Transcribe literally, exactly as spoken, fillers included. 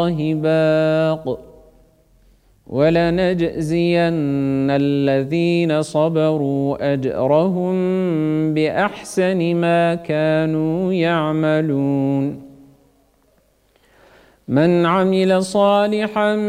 الله باق ولنجزين الذين صبروا أجرهم بأحسن ما كانوا يعملون من عمل صالحا